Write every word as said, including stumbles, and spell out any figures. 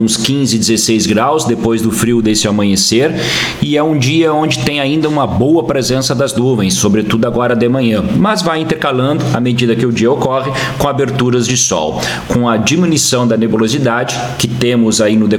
uns quinze, dezesseis graus depois do frio desse amanhecer, e é um dia onde tem ainda uma boa presença das nuvens, sobretudo agora de manhã, mas vai intercalando à medida que o dia ocorre com aberturas de sol. Com a diminuição da nebulosidade que temos aí no decorrer